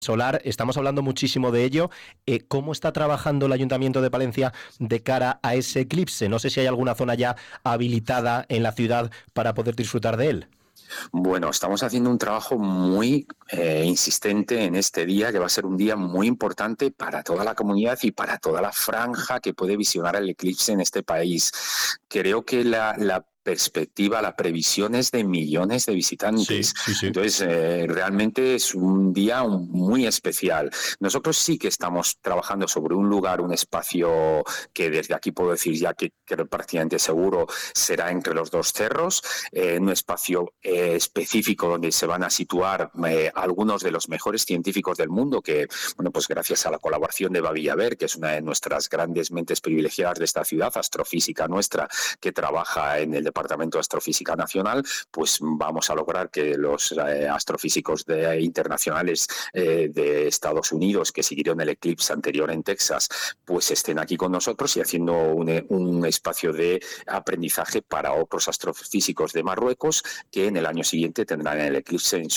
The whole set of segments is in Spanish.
solar, estamos hablando muchísimo de ello. ¿Cómo está trabajando el Ayuntamiento de Palencia de cara a ese eclipse? No sé si hay alguna zona ya habilitada en la ciudad para poder disfrutar de él. Bueno, estamos haciendo un trabajo muy insistente en este día, que va a ser un día muy importante para toda la comunidad y para toda la franja que puede visionar el eclipse en este país. Creo que la perspectiva, la previsión es de millones de visitantes. Sí. Entonces, realmente es un día muy especial. Nosotros sí que estamos trabajando sobre un lugar, un espacio que desde aquí puedo decir ya que prácticamente seguro será entre los dos cerros, un espacio específico donde se van a situar algunos de los mejores científicos del mundo que, bueno, pues gracias a la colaboración de Babi Yaber, que es una de nuestras grandes mentes privilegiadas de esta ciudad, astrofísica nuestra, que trabaja en el Departamento de Astrofísica Nacional, pues vamos a lograr que los astrofísicos internacionales de Estados Unidos que siguieron el eclipse anterior en Texas, pues estén aquí con nosotros y haciendo un espacio de aprendizaje para otros astrofísicos de Marruecos que en el año siguiente tendrán el eclipse en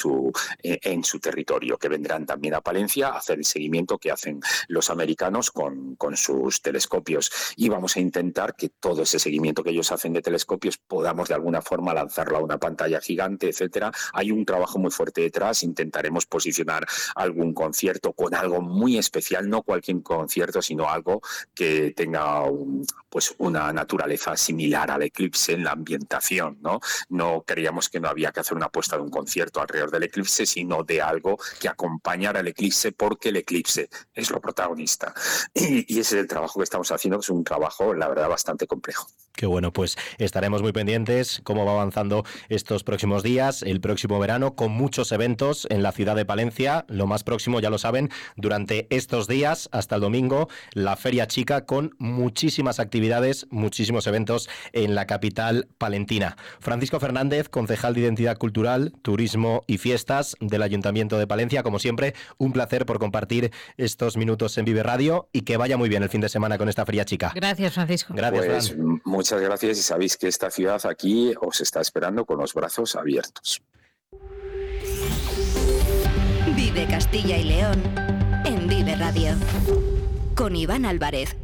su territorio, que vendrán también a Palencia a hacer el seguimiento que hacen los americanos con sus telescopios. Y vamos a intentar que todo ese seguimiento que ellos hacen de telescopios podamos de alguna forma lanzarlo a una pantalla gigante, etcétera. Hay un trabajo muy fuerte detrás. Intentaremos posicionar algún concierto con algo muy especial, no cualquier concierto, sino algo que tenga una naturaleza similar al eclipse en la ambientación, ¿no? No creíamos que no había que hacer una apuesta de un concierto alrededor del eclipse, sino de algo que acompañara al eclipse, porque el eclipse es lo protagonista. Y ese es el trabajo que estamos haciendo, que es un trabajo, la verdad, bastante complejo. Qué bueno, pues estaremos muy pendientes cómo va avanzando estos próximos días, el próximo verano, con muchos eventos en la ciudad de Palencia. Lo más próximo, ya lo saben, durante estos días hasta el domingo, la Feria Chica, con muchísimas actividades, muchísimos eventos en la capital palentina. Francisco Fernández, concejal de Identidad Cultural, Turismo y Fiestas del Ayuntamiento de Palencia, como siempre, un placer por compartir estos minutos en Vive Radio y que vaya muy bien el fin de semana con esta Feria Chica. Gracias, Francisco. Gracias, Fran. Muchas gracias y sabéis que esta ciudad aquí os está esperando con los brazos abiertos. Vive Castilla y León en Vive Radio con Iván Álvarez.